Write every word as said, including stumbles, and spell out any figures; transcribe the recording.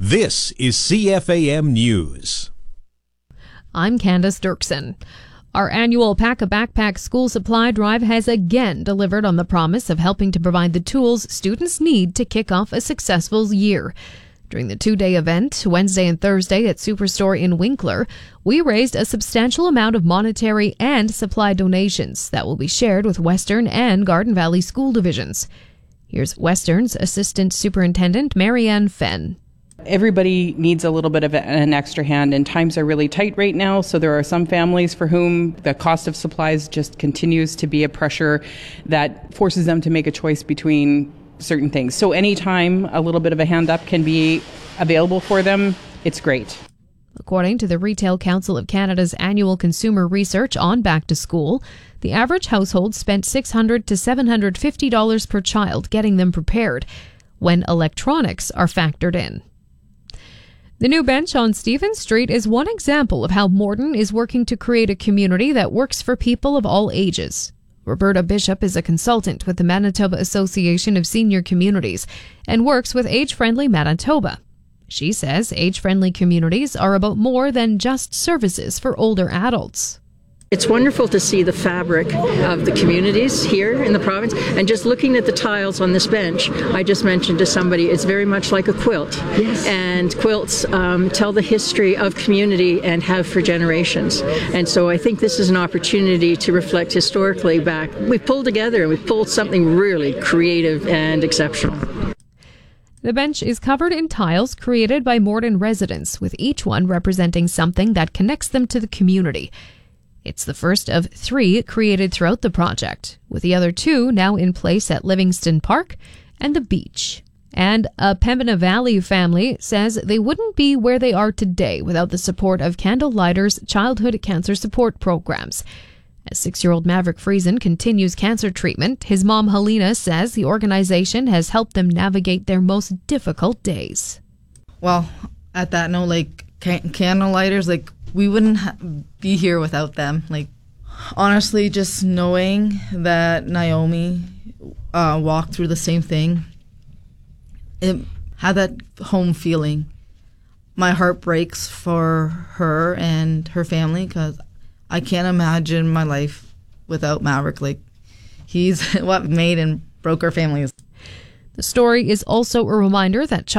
This is C F A M News. I'm Candace Dirksen. Our annual Pack a Backpack school supply drive has again delivered on the promise of helping to provide the tools students need to kick off a successful year. During the two-day event, Wednesday and Thursday at Superstore in Winkler, we raised a substantial amount of monetary and supply donations that will be shared with Western and Garden Valley school divisions. Here's Western's Assistant Superintendent Marianne Fenn. Everybody needs a little bit of an extra hand, and times are really tight right now, so there are some families for whom the cost of supplies just continues to be a pressure that forces them to make a choice between certain things. So anytime a little bit of a hand up can be available for them, it's great. According to the Retail Council of Canada's annual consumer research on back to school, the average household spent six hundred to seven hundred fifty dollars per child getting them prepared, when electronics are factored in. The new bench on Stephen Street is one example of how Morden is working to create a community that works for people of all ages. Roberta Bishop is a consultant with the Manitoba Association of Senior Communities and works with Age Friendly Manitoba. She says age-friendly communities are about more than just services for older adults. It's wonderful to see the fabric of the communities here in the province, and just looking at the tiles on this bench, I just mentioned to somebody, it's very much like a quilt. Yes. And quilts um, tell the history of community and have for generations. And so I think this is an opportunity to reflect historically back. We've pulled together and we've pulled something really creative and exceptional. The bench is covered in tiles created by Morden residents, with each one representing something that connects them to the community. It's the first of three created throughout the project, with the other two now in place at Livingston Park and the beach. And a Pembina Valley family says they wouldn't be where they are today without the support of Candlelighters childhood cancer support programs. As six-year-old Maverick Friesen continues cancer treatment, his mom Helena says the organization has helped them navigate their most difficult days. Well, at that note, like can- Candlelighters, like we wouldn't ha- be here without them. Like, honestly, just knowing that Naomi uh, walked through the same thing, it had that home feeling. My heart breaks for her and her family because I can't imagine my life without Maverick. Like, he's what made and broke our families. The story is also a reminder that